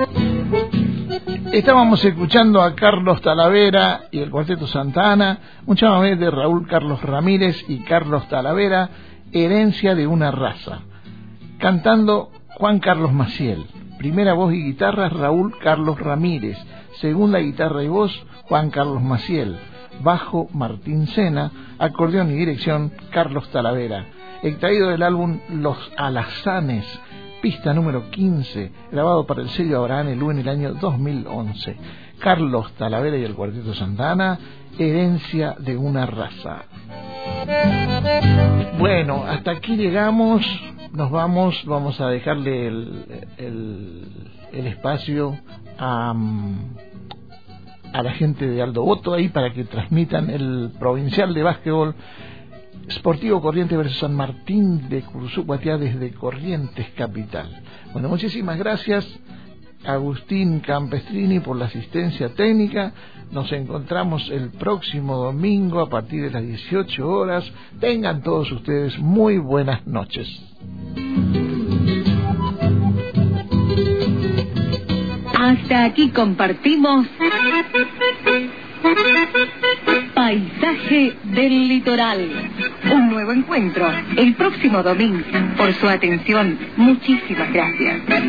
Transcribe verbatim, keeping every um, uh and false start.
Estábamos escuchando a Carlos Talavera y el Cuarteto Santa Ana, un chamamé de Raúl Carlos Ramírez y Carlos Talavera, Herencia de una raza. Cantando Juan Carlos Maciel. Primera voz y guitarra Raúl Carlos Ramírez. Segunda guitarra y voz Juan Carlos Maciel. Bajo Martín Sena. Acordeón y dirección Carlos Talavera. Extraído del álbum Los Alazanes, pista número quince, grabado para el sello Abraham Elú en el año dos mil once. Carlos Talavera y el Cuarteto Santa Ana, Herencia de una raza. Bueno, hasta aquí llegamos. Nos vamos, vamos a dejarle el, el, el espacio a, a la gente de Aldo Boto ahí para que transmitan el provincial de básquetbol Sportivo Corrientes versus San Martín de Cursucuatiá desde Corrientes Capital. Bueno, muchísimas gracias Agustín Campestrini por la asistencia técnica. Nos encontramos el próximo domingo a partir de las dieciocho horas. Tengan todos ustedes muy buenas noches. Hasta aquí compartimos Paisaje del Litoral. Un nuevo encuentro el próximo domingo. Por su atención, muchísimas gracias.